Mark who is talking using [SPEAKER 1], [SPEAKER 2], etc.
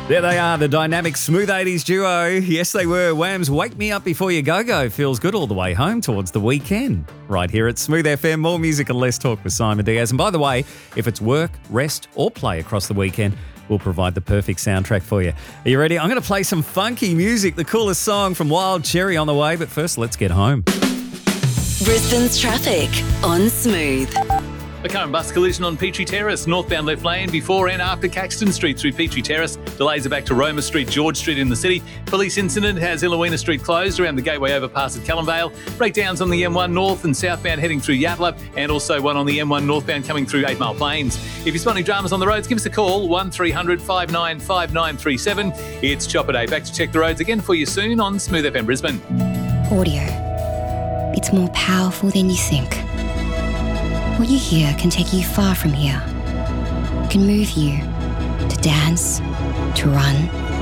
[SPEAKER 1] There they are, the dynamic Smooth 80s duo. Yes, they were. Wham's Wake Me Up Before You Go feels good all the way home towards the weekend. Right here at Smooth FM, more music and less talk with Simon Diaz. And by the way, if it's work, rest or play across the weekend, we'll provide the perfect soundtrack for you. Are you ready? I'm going to play some funky music, the coolest song from Wild Cherry on the way. But first, let's get home.
[SPEAKER 2] Brisbane's traffic on Smooth.
[SPEAKER 3] A current bus collision on Petrie Terrace, northbound left lane before and after Caxton Street through Petrie Terrace. Delays are back to Roma Street, George Street in the city. Police incident has Illawina Street closed around the gateway overpass at Callumvale. Breakdowns on the M1 north and southbound heading through Yatala, and also one on the M1 northbound coming through 8 Mile Plains. If you're spotting dramas on the roads, give us a call, 1300 595937. It's Chopper Day. Back to check the roads again for you soon on Smooth FM Brisbane.
[SPEAKER 4] Audio. It's more powerful than you think. What you hear can take you far from here. Can move you to dance, to run,